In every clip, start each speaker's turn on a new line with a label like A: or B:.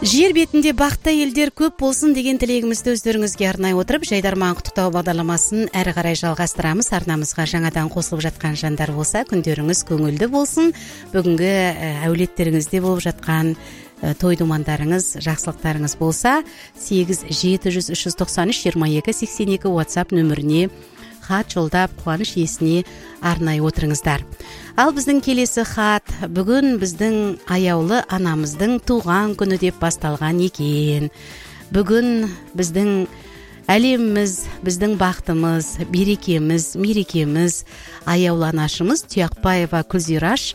A: Жер бетінде бақытты елдер көп болсын деген тілегімізді өздеріңізге арнай отырып, жайдарман құттықтау бағдарламасын әрі қарай жалғастырамыз. Арнамызға жаңадан қосылып жатқан жандар болса, күндеріңіз көңілді болсын. Бүгінгі әулеттеріңізде болып жатқан той-думандарыңыз, жақсылықтарыңыз болса, 8-700-393-22-82 WhatsApp нөміріне хат жолдап, қуаныш иесіне арнай отырыңыздар. Ал біздің келесі хат бүгін біздің аяулы анамыздың туған күні деп басталған екен. Бүгін біздің әлеміміз, біздің бақытымыз, берекеміз, мерекеміз, аяулы анашымыз Тұяқбаева Күлзираш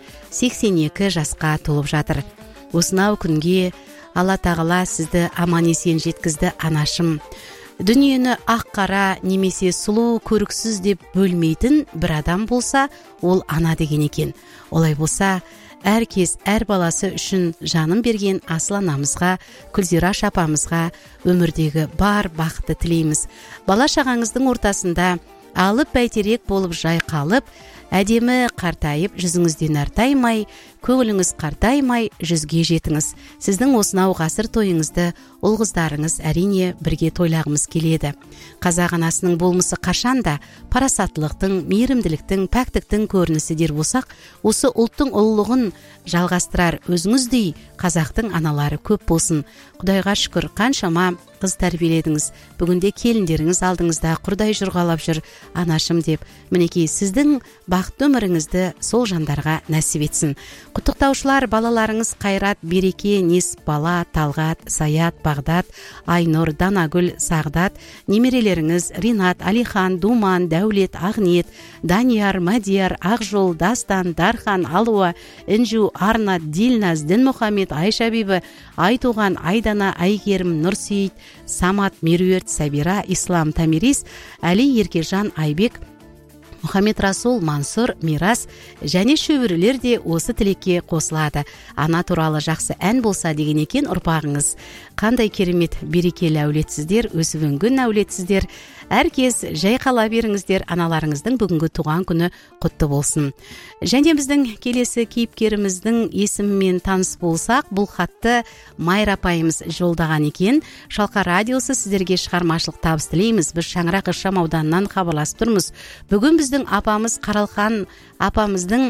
A: 82 жасқа толып жатыр. Осынау күнге Алла тағала сізді аман-есен жеткізді, анашым. Дүниені ақ-қара немесе сұлу көріксіз деп бөлмейтін бір адам болса, ол ана деген екен. Олай болса, әркез әр баласы үшін жанын берген асыл анамызға, Күлзираш апамызға өмірдегі бар бақытты тілейміз. Бала шағаңыздың ортасында алып бәйтерек болып жайқалып, әдемі қартайып, жүзіңізден артаймай, көңіліңіз қартаймай, жүзге жетіңіз. Сіздің осынау ғасыр тойыңызды ұл-қыздарыңыз әрине бірге тойлағымыз келеді. Қазақ анасының болмысы қашанда парасаттылықтың, мейірімділіктің, пәктіктің көрінісі дер болсақ, осы ұлттың ұлылығын жалғастырар өзіңіздей қазақтың аналары көп болсын. Құдайға шүкір, қаншама қыз тәрбиеледіңіз. Бүгінде келіндеріңіз алдыңызда құрдай жұрғалап жүр, анашым деп. Мінекей сіздің бақытты өміріңізді сол жандарға нәсіп етсін. Құттықтаушылар балаларыңыз Қайрат, Береке, Несбала, Талғат, Саят, Бағдат, Айнұр, Данагүл, Сағдат, немерелеріңіз Ринат, Алихан, Думан, Дәулет, Ақниет, Данияр, Мадияр, Ақжол, Дастан, Дархан, Алуа, Інжу, Арнат, Дилназ, Дінмұхамед, Айшабибі, Айтуған, Айдана, Айгерім, Нұрсейт, Самат, Меруерт, Сабира, Ислам, Тамирис, Әли, Еркежан, Айбек, Мұхаммед Расул, Мансур, Мирас және шөберелер де осы тілекке қосылады. Ана туралы жақсы ән болса деген екен ұрпағыңыз. Қандай керемет берекелі әулетсіздер, өсіп-өнген әулетсіздер. Әркез жайқала беріңіздер, аналарыңыздың бүгінгі туған күні құтты болсын. Және біздің келесі кейіпкеріміздің есімімен таныс болсақ, бұл хатты Майра апайымыз жолдаған екен. Шалқар радиосы сіздерге шығармашылық табыс тілейміз. Біз Шаңырақ ықшам ауданынан хабарласып тұрмыз. Бүгін біздің апамыз Қаралхан апамыздың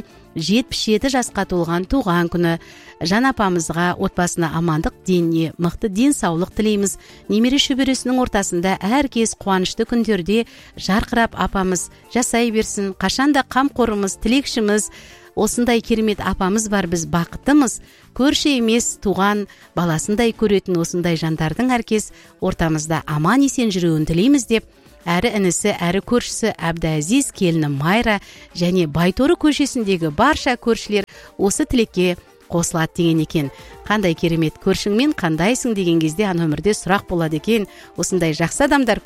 A: 77 жасқа толған туған күні. Жан апамызға отбасына амандық, деніне мықты денсаулық тілейміз. Немере шөбересінің ортасында әркез қуанышты күндерде жарқырап апамыз жасай берсін. Қашанда қамқорымыз, тілекшіміз. Осындай керемет апамыз бар, біз бақыттымыз. Көрші емес, туған баласындай көретін осындай жандардың әркез ортамызда аман есен жүруін тілейміз деп, әрі інісі, әрі көршісі Әбдәзиз, келіні Майра және Байторы көшесіндегі барша көршілер осы тілекке қосылады деген екен. Қандай керемет, көршіңмен қандайсың деген кезде ана өмірде сұрақ болады екен. Осындай жақсы адамдар